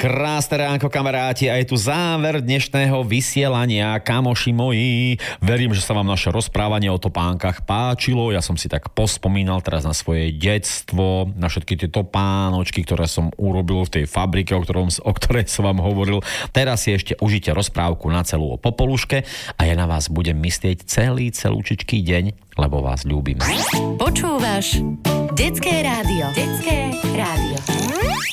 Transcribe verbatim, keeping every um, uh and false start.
Krásne ránko, kamaráti, a je tu záver dnešného vysielania, kamoši moji. Verím, že sa vám naše rozprávanie o topánkach páčilo. Ja som si tak pospomínal teraz na svoje detstvo, na všetky tie topánočky, ktoré som urobil v tej fabrike, o, ktorom, o ktorej som vám hovoril. Teraz si ešte užite rozprávku na celú o Popoluške a ja na vás budem myslieť celý, celúčičký deň, lebo vás ľúbim. Počúvaš Detské rádio. Detské rádio.